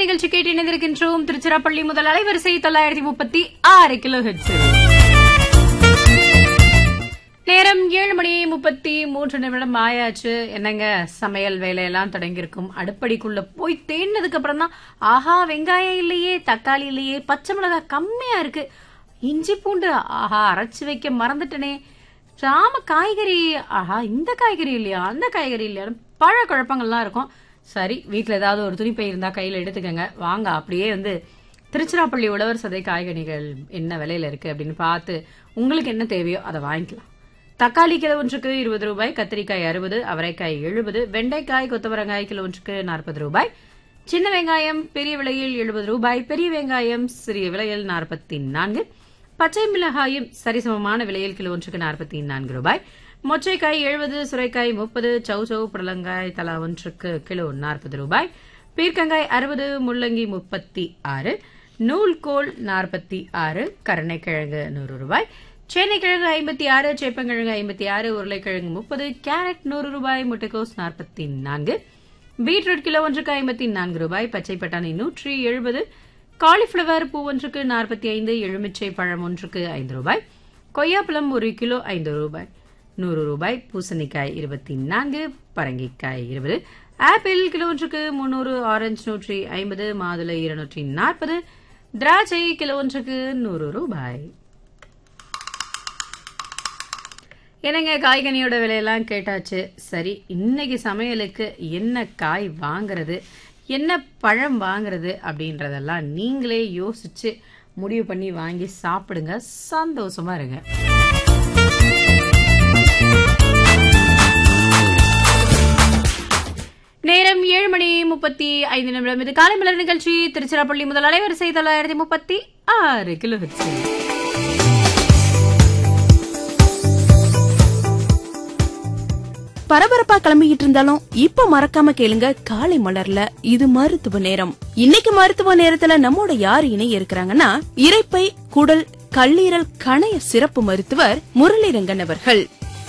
நிகழ்ச்சி கேட்டு இணைந்திருக்கின்றோம். திருச்சிராப்பள்ளி முதல் அலைவரிசை 936 கிலோஹெர்ட்ஸ். நேரம் 7:33 ஆயாச்சு. என்னங்க சமையல் வேலையெல்லாம் தொடங்கியிருக்கும். அடுப்படிக்குள்ள போய் தேடினதுக்கு அப்புறம் தான் ஆஹா வெங்காயம் இல்லையே, தக்காளி இல்லையே, பச்சை மிளகாய் கம்மியா இருக்கு, இஞ்சி பூண்டு ஆஹா அரைச்சு வைக்க மறந்துட்டனே, ராம காய்கறி ஆஹா இந்த காய்கறி இல்லையா, அந்த காய்கறி இல்லையா, பழ குழப்பங்கள்லாம் இருக்கும். சரி, வீட்டுல ஏதாவது ஒரு துணிப்பை இருந்தா கையில எடுத்துக்கங்க, வாங்க அப்படியே திருச்சிராப்பள்ளி உழவர் சந்தை காய்கறிகள் என்ன விலையில இருக்கு அப்படின்னு பார்த்து உங்களுக்கு என்ன தேவையோ அதை வாங்கிக்கலாம். தக்காளி கிலோ ஒன்றுக்கு 20 ரூபாய், கத்திரிக்காய் 60, அவரைக்காய் 70, வெண்டைக்காய் கொத்தவரங்காய் கிலோ ஒன்றுக்கு 40 ரூபாய், சின்ன வெங்காயம் பெரிய விலையில் 70 ரூபாய், பெரிய வெங்காயம் சிறிய விலையில் 44, பச்சை மிளகாயும் சரிசமமான விலையில் கிலோ ஒன்றுக்கு 44 ரூபாய், மொச்சைக்காய் 70, சுரைக்காய் 30, சௌசௌ புடலங்காய் தலா ஒன்றுக்கு கிலோ 40 ரூபாய், பீர்க்கங்காய் 60, முள்ளங்கி 36, நூல்கோல் 46, கருணைக்கிழங்கு 100 ரூபாய், சேனைக்கிழங்கு 56, சேப்பங்கிழங்கு 56, உருளைக்கிழங்கு 30, கேரட் 100 ரூபாய், முட்டைக்கோஸ் 44, பீட்ரூட் கிலோ ஒன்றுக்கு 54 ரூபாய், பச்சை பட்டாணி 170, காலிஃபிளவர் பூ ஒன்றுக்கு 45, எலுமிச்சை பழம் ஒன்றுக்கு 5 ரூபாய், கொய்யாப்பழம் 1 கிலோ 5 ரூபாய் 100 ரூபாய், பூசணிக்காய் 24, பரங்கிக்காய் 20, ஆப்பிள் கிலோ ஒன்றுக்கு 300, ஆரஞ்சு 150, மாதுளை 240, திராட்சை கிலோ ஒன்றுக்கு 100 ரூபாய். என்னங்க காய்கனியோட விலையெல்லாம் கேட்டாச்சு. சரி, இன்னைக்கு சமையலுக்கு என்ன காய் வாங்குறது, என்ன பழம் வாங்குறது அப்படின்றதெல்லாம் நீங்களே யோசிச்சு முடிவு பண்ணி வாங்கி சாப்பிடுங்க, சந்தோஷமா இருங்க. நேரம் 7:35. இது காலை மலர் நிகழ்ச்சி. திருச்சிராப்பள்ளி முதல் அலைவரிசை 936 கிலோஹெர்ட்ஸ். பரபரப்பா கிளம்பிக்கிட்டு இருந்தாலும் இப்ப மறக்காம கேளுங்க காலை மலர்ல இது மருத்துவ நேரம். இன்னைக்கு மருத்துவ நேரத்துல நம்மோட யார் இணைய இருக்கிறாங்கன்னா, இரைப்பை குடல் கல்லீரல் கணைய சிறப்பு மருத்துவர் முரளிரங்கன் அவர்கள்.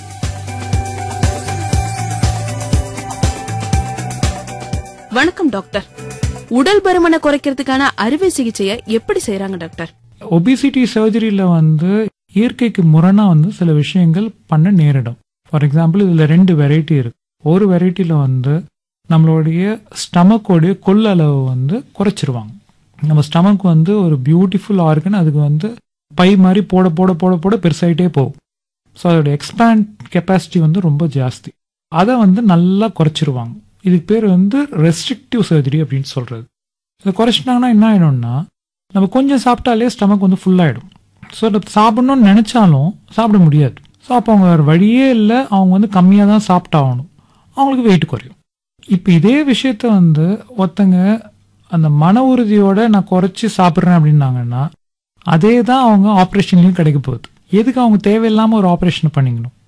வணக்கம் டாக்டர். உடல் பருமனை குறைக்கிறதுக்கான அறுவை சிகிச்சையை எப்படி செய்யறாங்க டாக்டர்? ஒபிசிட்டி சர்ஜரியில இயற்கைக்கு முரணா சில விஷயங்கள் பண்ண நேரிடும். ஃபார் எக்ஸாம்பிள், இதுல 2 வெரைட்டி இருக்கு. ஒரு வெரைட்டில நம்மளுடைய ஸ்டமக்கோடைய கொள்ளளவு குறைச்சிருவாங்க. நம்ம ஸ்டமக் ஒரு பியூட்டிஃபுல் ஆர்கன். அதுக்கு பை மாதிரி போட போட போட போட பெருசாயிட்டே போகும். ஸோ அதோட எக்ஸ்பேண்ட் கெப்பாசிட்டி ரொம்ப ஜாஸ்தி. அதை நல்லா குறைச்சிருவாங்க. இதுக்கு பேர் ரெஸ்ட்ரிக்டிவ் சர்ஜரி அப்படின்னு சொல்றது. இதை குறைச்சிட்டாங்கன்னா என்ன ஆயிடும்னா, நம்ம கொஞ்சம் சாப்பிட்டாலே ஸ்டமக் ஃபுல்லாயிடும். ஸோ சாப்பிடணும்னு நினைச்சாலும் சாப்பிட முடியாது. ஸோ அப்போ அவங்க வேறு வழியே இல்லை, அவங்க கம்மியாக தான் சாப்பிட்டாகணும், அவங்களுக்கு வெயிட் குறையும். இப்போ இதே விஷயத்த ஒருத்தங்க அந்த மன உறுதியோட நான் குறைச்சி சாப்பிட்றேன் அப்படின்னாங்கன்னா, அதே தான் அவங்க ஆப்ரேஷன்லையும் கிடைக்க போகுது. எதுக்கு அவங்க தேவையில்லாமல் ஒரு ஆப்ரேஷன் பண்ணிக்கணும்?